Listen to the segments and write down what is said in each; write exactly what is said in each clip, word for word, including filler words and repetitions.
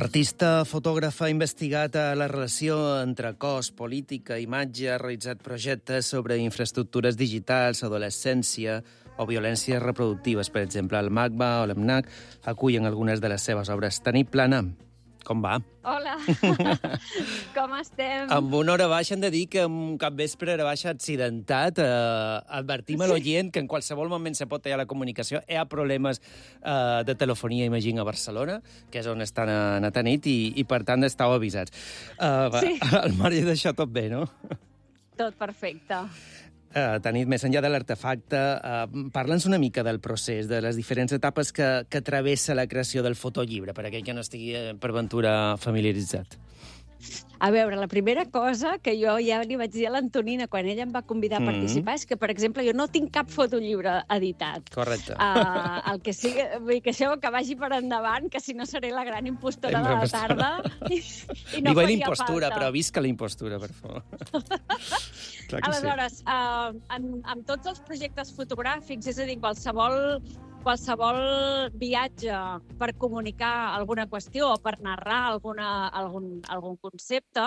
Artista, fotògraf, ha investigat la relació entre cos, política, imatge, ha realitzat projectes sobre infraestructures digitals, adolescència o violències reproductives. Per exemple, el MACBA o l'EMNAC acullen algunes de les seves obres. Tanit Plana, com va? Hola, com estem? Amb una hora baixa hem de dir que un capvespre hora baixa accidentat. Eh, advertim a l'oient que en qualsevol moment se pot tallar la comunicació. Hi ha problemes eh, de telefonia, imagina, a Barcelona, que és on estan a, a Tanit, i, i per tant estàu avisats. Eh, sí. Al marge d'això tot bé, no? Tot perfecte. Uh, Tanit, més enllà de l'artefacte, uh, parla'ns una mica del procés, de les diferents etapes que, que travessa la creació del fotollibre, per aquell que no estigui eh, per ventura familiaritzat. A veure, la primera cosa que jo ja li vaig dir a l'Antonina quan ella em va convidar a participar mm. és que, per exemple, jo no tinc cap fotollibre editat. Correcte. Uh, el que sigui, vull dir que això que vagi per endavant, que si no seré la gran impostora de la tarda i, i no faria l'impostura, però visca la impostura, per favor. Aleshores, sí. uh, en, en tots els projectes fotogràfics, és a dir, qualsevol qualsevol viatge per comunicar alguna qüestió o per narrar alguna, algun, algun concepte,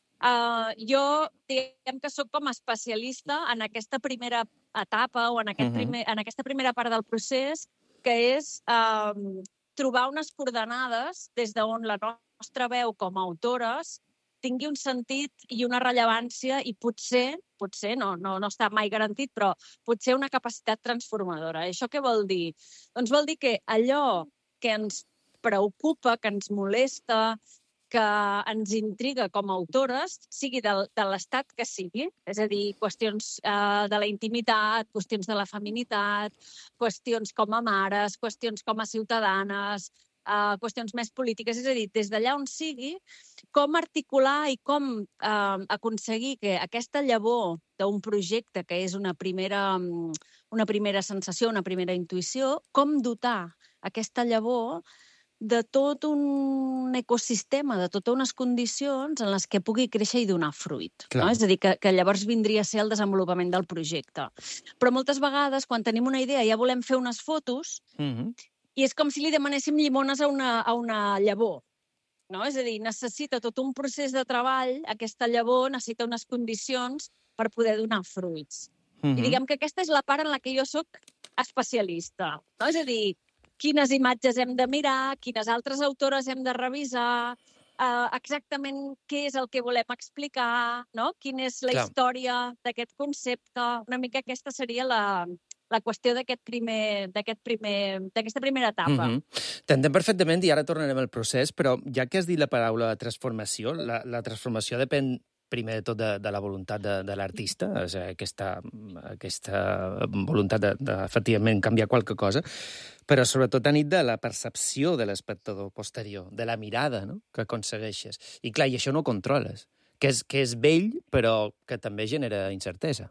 uh, jo diguem que sóc com a especialista en aquesta primera etapa o en, aquest primer, en aquesta primera part del procés, que és uh, trobar unes coordenades des d'on la nostra veu com a autores tingui un sentit i una rellevància i potser, potser no, no, no està mai garantit, però potser una capacitat transformadora. Això què vol dir? Doncs vol dir que allò que ens preocupa, que ens molesta, que ens intriga com a autores, sigui de, de l'estat que sigui, és a dir, qüestions eh, de la intimitat, qüestions de la feminitat, qüestions com a mares, qüestions com a ciutadanes, Uh, qüestions més polítiques, és a dir, des d'allà on sigui, com articular i com uh, aconseguir que aquesta llavor d'un projecte, que és una primera, una primera sensació, una primera intuïció, com dotar aquesta llavor de tot un ecosistema, de totes unes condicions en les que pugui créixer i donar fruit. No? És a dir, que, que llavors vindria a ser el desenvolupament del projecte. Però moltes vegades, quan tenim una idea, ja volem fer unes fotos, mm-hmm. i és com si li demanéssim llimones a una, a una llavor. No? És a dir, necessita tot un procés de treball, aquesta llavor necessita unes condicions per poder donar fruits. Mm-hmm. I diguem que aquesta és la part en la que jo sóc especialista. No? És a dir, quines imatges hem de mirar, quines altres autores hem de revisar, uh, exactament què és el que volem explicar, no? Quina és la Clar. història d'aquest concepte. Una mica aquesta seria la... la qüestió d'aquest primer, d'aquest primer, d'aquesta primera etapa. Mm-hmm. T'entenc perfectament i ara tornarem al procés, però ja que has dit la paraula transformació, la, la transformació depèn primer de tot de, de la voluntat de, de l'artista, o sigui, aquesta, aquesta voluntat de, de, efectivament, canviar qualque cosa, però sobretot a nit de la percepció de l'espectador posterior, de la mirada, no?, que aconsegueixes. I clar, i això no ho controles, que és, que és vell, però que també genera incertesa.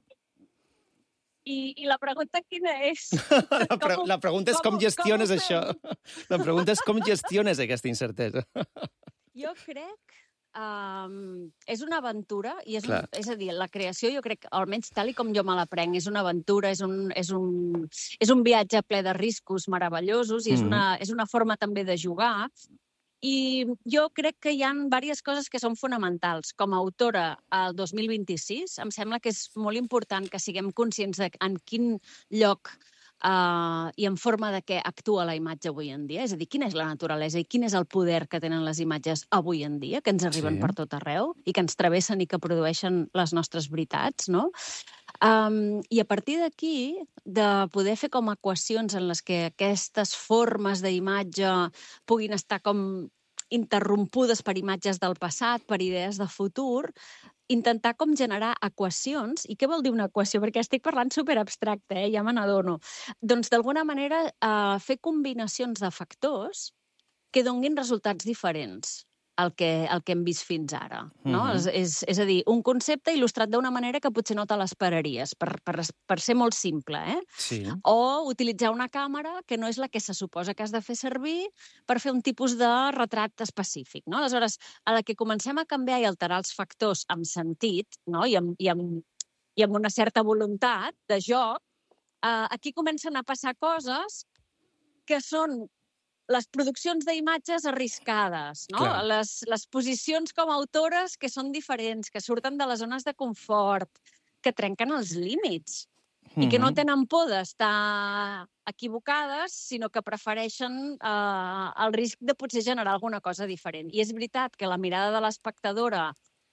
I, I la pregunta quina és? la, pre la pregunta és com, com gestiones com això. La pregunta és com gestiones aquesta incertesa. Jo crec... Um, és una aventura, i és, un, és a dir, la creació, jo crec, almenys tal i com jo me l'aprenc, és una aventura, és un, és un, és un viatge ple de riscos meravellosos, i és, mm. una, és una forma també de jugar. I jo crec que hi ha diverses coses que són fonamentals. Com a autora, el dos mil vint-i-sis, em sembla que és molt important que siguem conscients de en quin lloc uh, i en forma de què actua la imatge avui en dia. És a dir, quina és la naturalesa i quin és el poder que tenen les imatges avui en dia, que ens arriben sí. per tot arreu i que ens travessen i que produeixen les nostres veritats, no? Um, I a partir d'aquí, de poder fer com equacions en les que aquestes formes d'imatge puguin estar com interrompudes per imatges del passat, per idees de futur, intentar com generar equacions. I què vol dir una equació? Perquè estic parlant superabstracte, eh? Ja me n'adono. Doncs, d'alguna manera, uh, fer combinacions de factors que donin resultats diferents al que, el que hem vist fins ara. No? Mm-hmm. és, és, és a dir, un concepte il·lustrat d'una manera que potser no te l'esperaries, per, per, per ser molt simple. Eh? Sí. O utilitzar una càmera que no és la que se suposa que has de fer servir per fer un tipus de retrat específic. No? Aleshores, a la que comencem a canviar i alterar els factors amb sentit, no? I, amb, i, amb, i amb una certa voluntat de joc, eh, aquí comencen a passar coses que són les produccions d'imatges arriscades, no? Clar. Les, les posicions com a autores que són diferents, que surten de les zones de confort, que trenquen els límits mm-hmm. i que no tenen por d'estar equivocades, sinó que prefereixen eh, el risc de potser generar alguna cosa diferent. I és veritat que la mirada de l'espectadora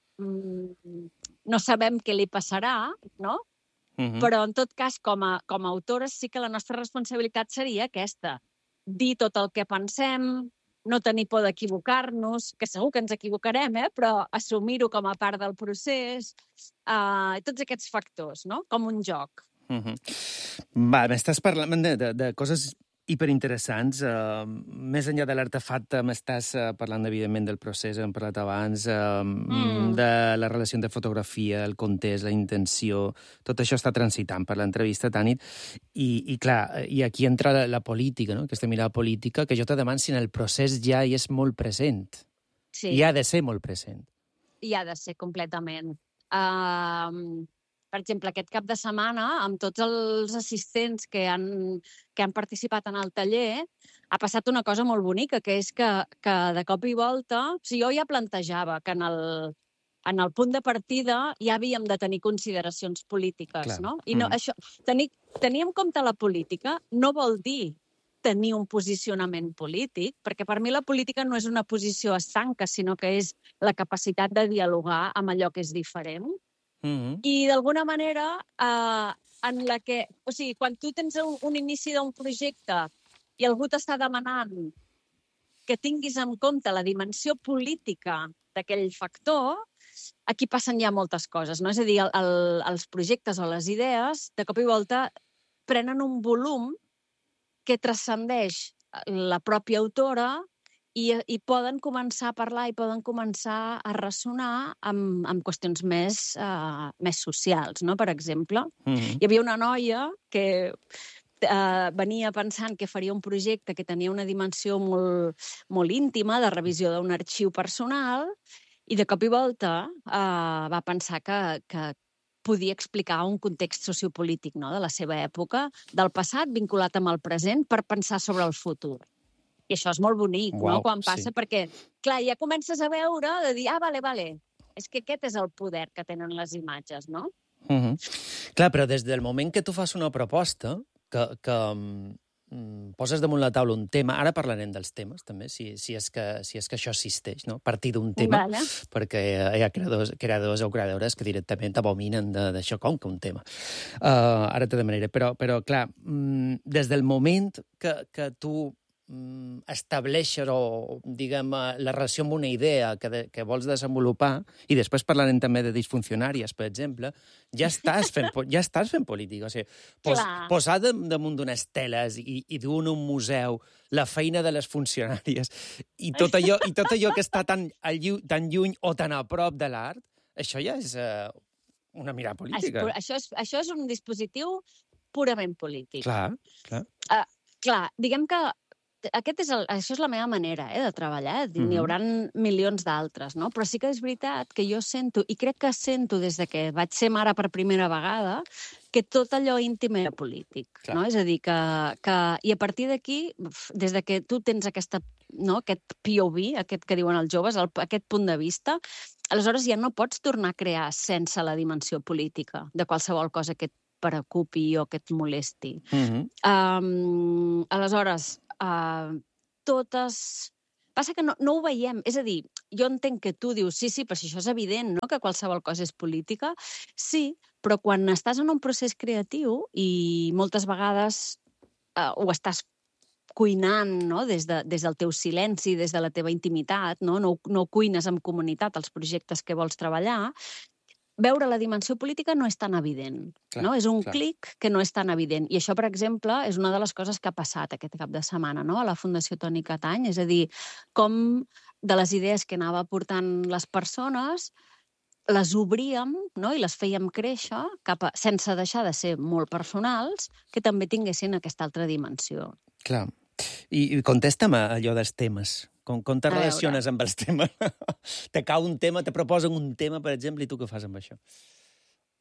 mmm, no sabem què li passarà, no? Mm-hmm. Però, en tot cas, com a, com a autores, sí que la nostra responsabilitat seria aquesta. Dir tot el que pensem, no tenir por d'equivocar-nos, que segur que ens equivocarem, eh? Però assumir-ho com a part del procés, eh, tots aquests factors, no? Com un joc. Mm-hmm. Va, m'estàs parlant de, de, de coses hiperinteressants. Uh, més enllà de l'artefacte, m'estàs uh, parlant, evidentment, del procés, hem parlat abans, uh, mm. de la relació de fotografia, el context, la intenció... Tot això està transitant per l'entrevista, Tanit. I, i clar, i aquí entra la, la política, no? Aquesta mirada política, que jo te demano si en el procés ja hi és molt present. Sí. I ha de ser molt present. I ha de ser completament. Uh... Per exemple, aquest cap de setmana, amb tots els assistents que han, que han participat en el taller, ha passat una cosa molt bonica, que és que, que de cop i volta... O sigui, jo ja plantejava que en el, en el punt de partida ja havíem de tenir consideracions polítiques, Clar. No? I no, mm. això, tenir, tenir en compte la política no vol dir tenir un posicionament polític, perquè per mi la política no és una posició estanca, sinó que és la capacitat de dialogar amb allò que és diferent. Mm-hmm. I d'alguna manera, eh, en la que, o sigui, quan tu tens un, un inici d'un projecte i algú t'està demanant que tinguis en compte la dimensió política d'aquell factor, aquí passen ja moltes coses, no? És a dir, el, el, els projectes o les idees, de cop i volta, prenen un volum que transcendeix la pròpia autora I, i poden començar a parlar i poden començar a ressonar amb, amb qüestions més, uh, més socials, no? Per exemple, mm-hmm. hi havia una noia que uh, venia pensant que faria un projecte que tenia una dimensió molt, molt íntima de revisió d'un arxiu personal i de cop i volta uh, va pensar que, que podia explicar un context sociopolític, no? De la seva època, del passat vinculat amb el present per pensar sobre el futur. I això és molt bonic, wow, no?, quan passa, sí. Perquè, clar, ja comences a veure, de dir, ah, vale, vale, és que aquest és el poder que tenen les imatges, no? Mm-hmm. Clar, però des del moment que tu fas una proposta, que, que mm, poses damunt la taula un tema, ara parlarem dels temes, també, si, si, és, que, si és que això existeix, no?, partir d'un tema, vale. Perquè hi ha creadors, creadors o creadores que directament abominen d'això com que un tema. Uh, ara te demanaré, però, però clar, mm, des del moment que, que tu estableixer o, diguem, la relació amb una idea que, de, que vols desenvolupar, i després parlarem també de disfuncionàries, per exemple, ja estàs fent, ja estàs fent política. O sigui, pos, posar damunt d'unes teles i, i dur un museu la feina de les funcionàries i tot allò, i tot allò que està tan, tan lluny o tan a prop de l'art, això ja és uh, una mirada política. Això és, això és un dispositiu purament polític. Clar, clar. Uh, clar, diguem que Aquest és el, això és la meva manera eh, de treballar. Mm-hmm. N'hi haurà milions d'altres, no? Però sí que és veritat que jo sento, i crec que sento des de que vaig ser mare per primera vegada, que tot allò íntim era polític. No? És a dir, que, que... I a partir d'aquí, des de que tu tens aquesta, no, aquest P O V, aquest que diuen els joves, el, aquest punt de vista, aleshores ja no pots tornar a crear sense la dimensió política de qualsevol cosa que et preocupi o que et molesti. Mm-hmm. Um, aleshores, Uh, totes... Passa que no, no ho veiem. És a dir, jo entenc que tu dius, sí, sí, però si això és evident, no?, que qualsevol cosa és política. Sí, però quan estàs en un procés creatiu i moltes vegades uh, ho estàs cuinant, no?, des, de, des del teu silenci, des de la teva intimitat, no? No, no cuines en comunitat els projectes que vols treballar, veure la dimensió política no és tan evident. Clar, no? És un clar. clic que no és tan evident. I això, per exemple, és una de les coses que ha passat aquest cap de setmana, no?, a la Fundació Toni Catany. És a dir, com de les idees que anava portant les persones les obríem, no?, i les fèiem créixer cap a, sense deixar de ser molt personals, que també tinguessin aquesta altra dimensió. Clar. I, i contesta'm allò dels temes. Com, com te relaciones amb els temes? Te cau un tema, te proposen un tema, per exemple, i tu què fas amb això?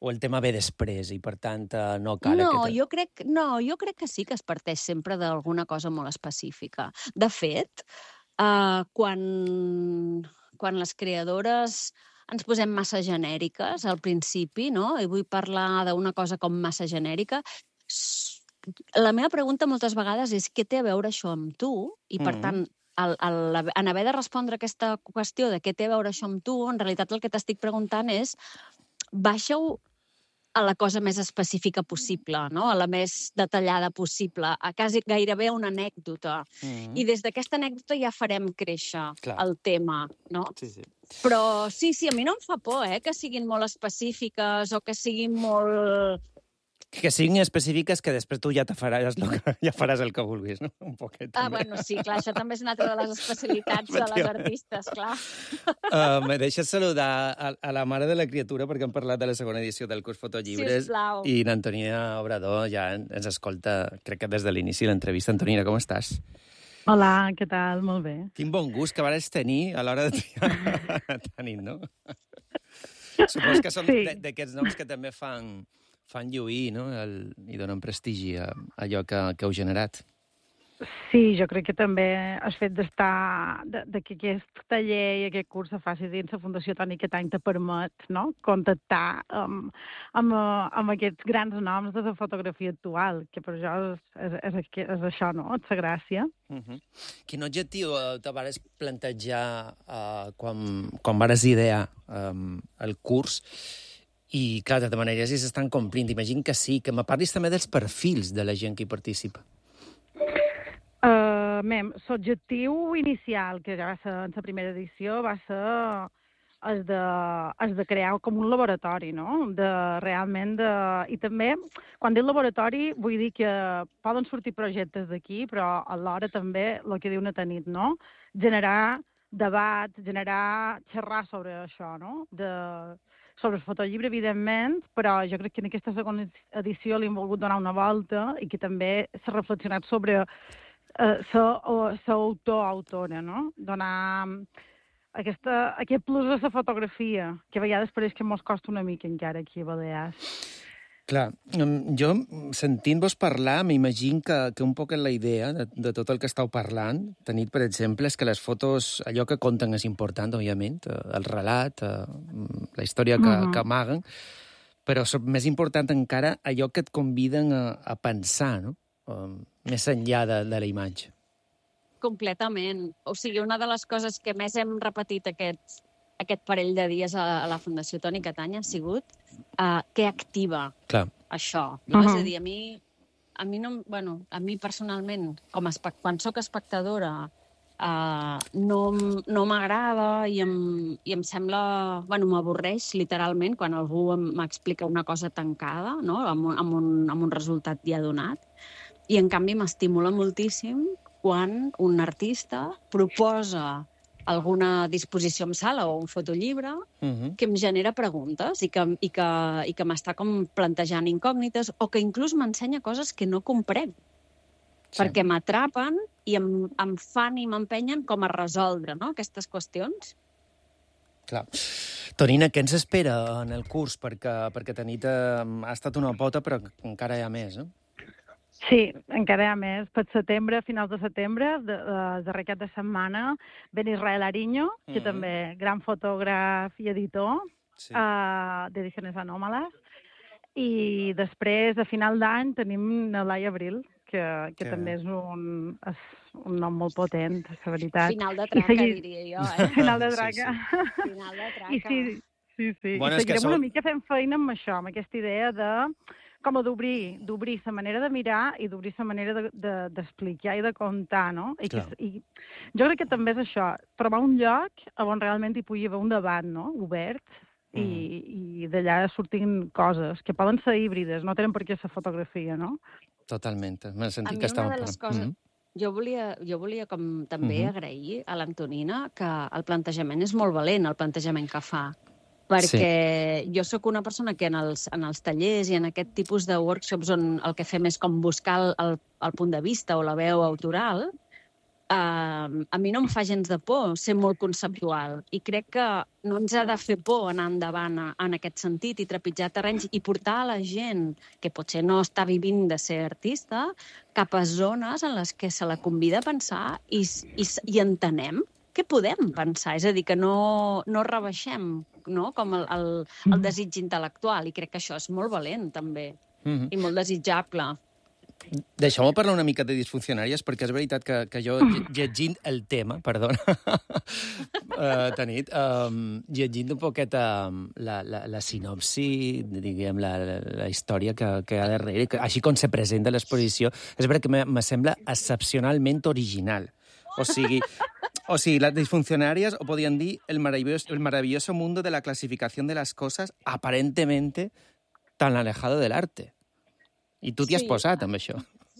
o el tema ve després i, per tant, eh, no cal... No, aquest... jo crec, no, jo crec que sí que es parteix sempre d'alguna cosa molt específica. De fet, eh, quan, quan les creadores ens posem massa genèriques al principi, no? I vull parlar d'una cosa com massa genèrica, la meva pregunta moltes vegades és què té a veure això amb tu? I, per Mm. tant, el, el, en haver de respondre aquesta qüestió de què té a veure això amb tu, en realitat el que t'estic preguntant és baixa-ho a la cosa més específica possible, no? A la més detallada possible, a quasi gairebé una anècdota. Mm. I des d'aquesta anècdota ja farem créixer Clar. el tema, no? Sí, sí. Però sí, sí, a mi no em fa por, eh, que siguin molt específiques o que siguin molt... Que siguin específiques que després tu ja te faràs el que, ja faràs el que vulguis, no? Un poquet. Ah, també. bueno, sí, clar, això també és una altra de les especialitats de les artistes, clar. Uh, me deixes saludar a, a la mare de la criatura perquè hem parlat de la segona edició del curs Fotollibres. Sisplau. I n'Antonia Obrador ja ens escolta, crec que des de l'inici de l'entrevista. Antonina, com estàs? Hola, què tal? Molt bé. Quin bon gust que vares tenir a l'hora de triar tenint, no? Supos que són Sí. d'aquests noms que també fan, fan lluir, no? El, i donen prestigi a, a allò que, que heu generat. Sí, jo crec que també el fet d'estar, de, de que aquest taller i aquest curs se faci dins la Fundació Toni Catany te permet, no?, contactar amb, amb, eh, amb aquests grans noms de la fotografia actual, que per jo és, és, és, és això, no?, és la gràcia. Uh -huh. Quin objectiu eh, te vares plantejar eh, quan, quan vares idear eh, el curs? I, clar, de tota manera, si s'estan complint, imagino que sí. Que me parlis també dels perfils de la gent que hi participa. Uh, mem, l'objectiu inicial, que ja va ser en la primera edició, va ser el de, el de crear com un laboratori, no? De, realment de... I també, quan dic laboratori, vull dir que poden sortir projectes d'aquí, però alhora també, el que diu na Tanit, no? Generar debats, generar... xerrar sobre això, no? De, sobre el fotollibre, evidentment, però jo crec que en aquesta segona edició li hem volgut donar una volta i que també s'ha reflexionat sobre l'autor-autora, no? Donar aquesta, aquest plus a la fotografia, que a vegades pareix que mos costa una mica encara aquí a Balears. Clar, jo, sentint-vos parlar, m'imagino que, que un poc la idea de, de tot el que estàu parlant, tenit, per exemple, és que les fotos, allò que conten és important, òbviament, el relat, la història que, uh-huh. que amaguen, però més important encara allò que et conviden a, a pensar, no? Um, més enllà de, de la imatge. Completament. O sigui, una de les coses que més hem repetit aquest, aquest parell de dies a, a la Fundació Toni Catany ha sigut uh, què activa Clar. això. No? Uh-huh. És a dir, a mi, a mi, no, bueno, a mi personalment, com a quan soc espectadora, uh, no, no m'agrada i em, i em sembla... Bueno, m'avorreix, literalment, quan algú m'explica una cosa tancada, no? amb, un, amb, un, amb un resultat ja donat. I, en canvi, m'estimula moltíssim quan un artista proposa alguna disposició en sala o un fotollibre uh-huh. que em genera preguntes i que, i que, i que m'està com plantejant incògnites o que inclús m'ensenya coses que no comprenc. Sí. Perquè m'atrapen i em, em fan i m'empenyen com a resoldre, no?, aquestes qüestions. Clar. Tonina, què ens espera en el curs? Perquè, perquè Tanit ha estat una pota, però encara hi ha més, no? Sí, encara hi ha més. Per setembre, a finals de setembre, de, de, darrer cap de setmana, ven Israel Ariño, que mm. també gran fotògraf i editor sí. uh, d'Ediciones Anòmales. I després, a final d'any, tenim Nelai Abril, que, que, que també és un, és un nom molt potent, la veritat. Final de traca, segui... diria jo, eh? Final de traca. Sí, sí. Final de traca. I sí, sí, sí. Bueno, I seguirem sou... una mica fent feina amb això, amb aquesta idea de... com a d'obrir, d'obrir la manera de mirar i d'obrir la manera d'explicar de, de, i de contar, no? I, que, I jo crec que també és això, trobar un lloc on realment hi pugui haver un debat, no?, obert, mm. i, i d'allà sortint coses que poden ser híbrides, no tenen per què ser fotografia, no? Totalment, m'he sentit que estava... estava... A mi una de les coses... Mm. Jo volia, jo volia com també mm-hmm. agrair a l'Antonina que el plantejament és molt valent, el plantejament que fa. Perquè sí. jo sóc una persona que en els, en els tallers i en aquest tipus de workshops on el que fem és com buscar el, el, el punt de vista o la veu autoral, Uh, a mi no em fa gens de por ser molt conceptual i crec que no ens ha de fer por anar endavant en aquest sentit i trepitjar terrenys i portar a la gent que potser no està vivint de ser artista cap a zones en les que se la convida a pensar i, i, i entenem què podem pensar. És a dir, que no, no rebaixem, no? Com el, el, el desig intel·lectual i crec que això és molt valent també mm-hmm. i molt desitjable. Deixeu-me parlar una mica de disfuncionàries, perquè és veritat que, que jo, llegint el tema, perdona, uh, Tanit, um, llegint un poquet um, la, la, la sinopsi, diguem, la, la, la història que, que hi ha darrere, que, així com se presenta l'exposició, és veritat que me, me sembla excepcionalment original. O sigui, o sigui, las disfuncionarias, o podían dir el maravilloso, el maravilloso mundo de la clasificación de las cosas aparentemente tan alejado del arte. I tu t'hi has sí. posat, amb això.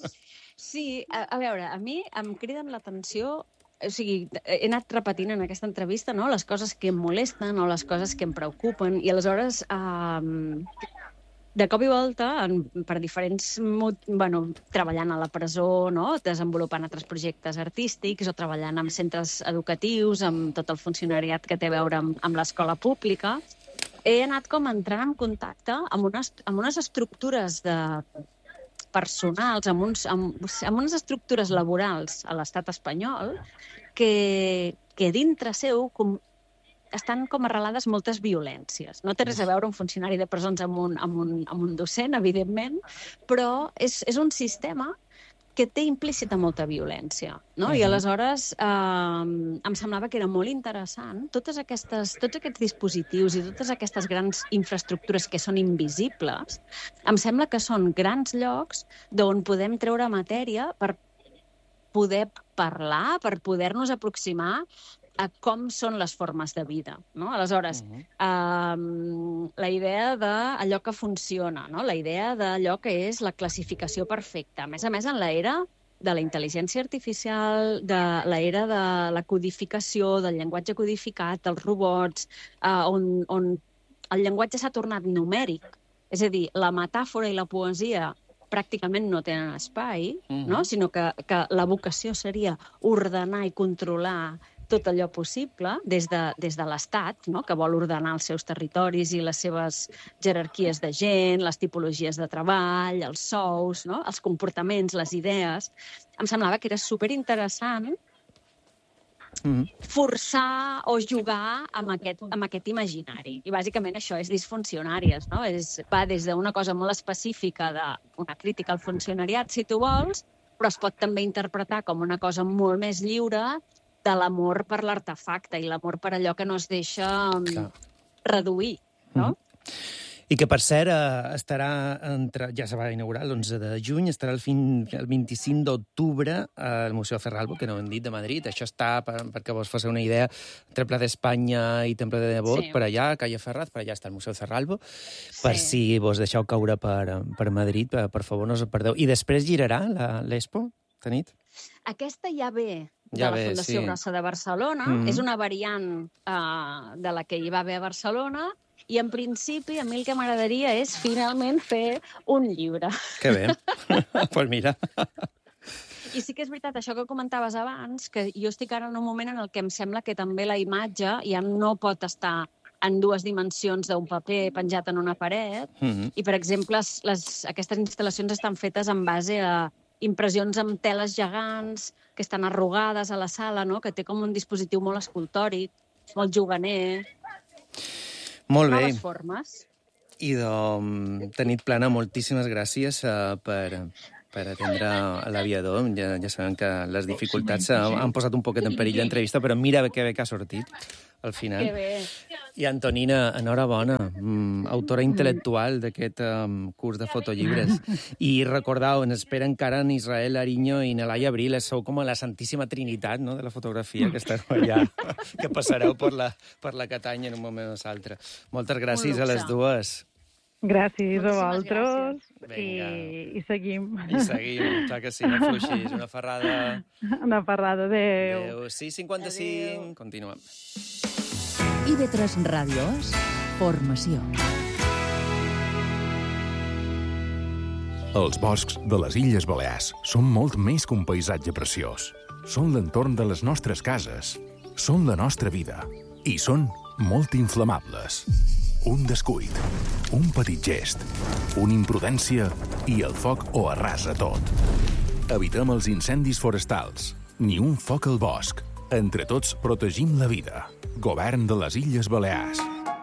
Sí, a, a veure, a mi em criden l'atenció... O sigui, he anat repetint en aquesta entrevista, no?, les coses que em molesten o les coses que em preocupen, i aleshores, eh, de cop i volta, en, per diferents... Bueno, treballant a la presó, no?, desenvolupant altres projectes artístics o treballant en centres educatius, amb tot el funcionariat que té a veure amb, amb l'escola pública, he anat com entrant en contacte amb unes, amb unes estructures de personals, amb, uns, amb, amb unes estructures laborals a l'estat espanyol que, que dintre seu com, estan com arrelades moltes violències. No té res a veure un funcionari de presons amb un, amb un, amb un docent, evidentment, però és, és un sistema que té implícita molta violència, no? Uh-huh. I aleshores eh, em semblava que era molt interessant totes aquestes, tots aquests dispositius i totes aquestes grans infraestructures que són invisibles, em sembla que són grans llocs d'on podem treure matèria per poder parlar, per poder-nos aproximar a com són les formes de vida, no? Aleshores, uh-huh. um, la idea d'allò que funciona, no? La idea d'allò que és la classificació perfecta. A més a més, en l'era de la intel·ligència artificial, de l'era de la codificació, del llenguatge codificat, dels robots, uh, on, on el llenguatge s'ha tornat numèric. És a dir, la metàfora i la poesia pràcticament no tenen espai, uh-huh. no? Sinó que, que la vocació seria ordenar i controlar tot allò possible des de, des de l'Estat, no?, que vol ordenar els seus territoris i les seves jerarquies de gent, les tipologies de treball, els sous, no?, els comportaments, les idees. Em semblava que era superinteressant mm-hmm. forçar o jugar amb aquest, amb aquest imaginari. I bàsicament això és disfuncionàries, no? És, va des d'una cosa molt específica d'una crítica al funcionariat, si tu vols, però es pot també interpretar com una cosa molt més lliure de l'amor per l'artefacte i l'amor per allò que no es deixa Clar. reduir, no? Mm-hmm. I que, per cert, eh, estarà entre... Ja se va inaugurar l'onze de juny, estarà el, fin, el vint-i-cinc d'octubre al Museu Ferralbo, que no ho hem dit, de Madrid. Això està, per, perquè vos fos una idea, entre Pla d'Espanya i Temple de Nebot, sí. per allà, Calle Ferraz, per allà està el Museu Ferralbo. Sí. Per si vos deixeu caure per, per Madrid, per, per favor, no us perdeu. I després girarà l'Expo, Tanit? Aquesta ja ve de ja la bé, Fundació sí. Brossa de Barcelona. Mm-hmm. És una variant uh, de la que hi va haver a Barcelona i, en principi, a mi el que m'agradaria és finalment fer un llibre. Que bé. Doncs pues mira. I sí que és veritat, això que comentaves abans, que jo estic ara en un moment en el que em sembla que també la imatge ja no pot estar en dues dimensions d'un paper penjat en una paret. Mm-hmm. I, per exemple, les, les, aquestes instal·lacions estan fetes en base a impressions amb teles gegants que estan arrugades a la sala, no?, que té com un dispositiu molt escultòric, molt juganer. Molt bé. Noves formes. I doncs, Tanit Plana, moltíssimes gràcies uh, per, per atendre l'aviador. Ja, ja sabem que les dificultats han, han posat un poquet en perill l'entrevista, però mira que bé que ha sortit al final. Que bé. I Antonina, enhorabona, mm, autora intel·lectual d'aquest um, curs de fotollibres. I recordeu, ens espera encara en Israel Ariño i Nelai Abril, sou com a la santíssima trinitat, no?, de la fotografia, que esteu allà, que passareu per la, per la Catanya en un moment o l'altre. Moltes gràcies a les dues. Gràcies a vosaltres i, i seguim. I seguim, clar que sí, no fluixis. Una ferrada. Una ferrada, adéu. Adéu. sis cinquanta-cinc, continuem. I ve tres Ràdios, formació. Els boscs de les Illes Balears són molt més que un paisatge preciós. són l'entorn de les nostres cases, són la nostra vida i són molt inflamables. Un descuit, un petit gest, una imprudència i el foc ho arrasa tot. Evitem els incendis forestals, ni un foc al bosc. Entre tots protegim la vida. Govern de les Illes Balears.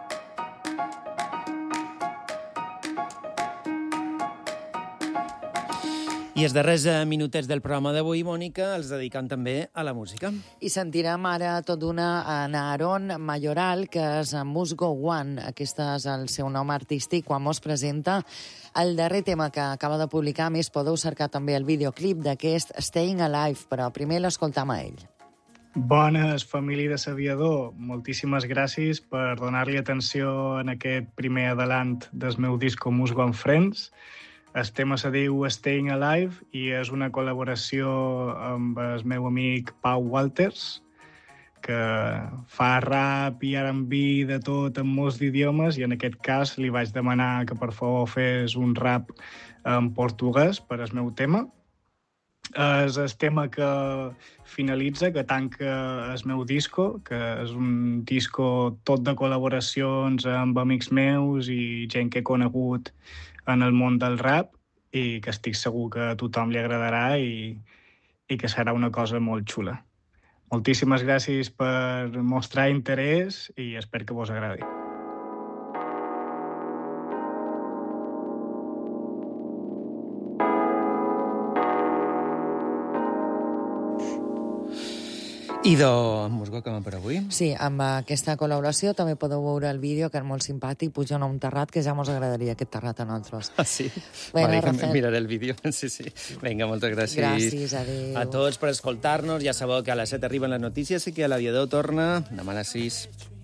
I els darrers minutets del programa d'avui, Mònica, els dedicant també a la música. I sentirem ara tot d'una en Aaron Mayoral, que és Musgo One. Aquest és el seu nom artístic quan mos presenta el darrer tema que acaba de publicar. A més, podeu cercar també el videoclip d'aquest Staying Alive, però primer l'escoltam a ell. Bones, família de Saviador. Moltíssimes gràcies per donar-li atenció en aquest primer adelant del meu disco Musgo and Friends. El tema se diu Staying Alive i és una col·laboració amb el meu amic Pau Walters, que fa rap i R and B de tot en molts idiomes, i en aquest cas li vaig demanar que per favor fes un rap en portuguès per al meu tema. És el tema que finalitza, que tanca el meu disco, que és un disco tot de col·laboracions amb amics meus i gent que he conegut en el món del rap i que estic segur que a tothom li agradarà i, i que serà una cosa molt xula. Moltíssimes gràcies per mostrar interès i espero que vos agradi. I de Musgo acabem per avui. Sí, amb aquesta col·laboració també podeu veure el vídeo, que és molt simpàtic, pujant a un terrat, que ja mos agradaria aquest terrat a nosaltres. Ah, sí? Bueno, vale, miraré el vídeo. Sí, sí. Vinga, moltes gràcies. Gràcies, adéu. A tots per escoltar-nos. Ja sabeu que a les set arriben les notícies i que l'Aviador torna demà a les sis.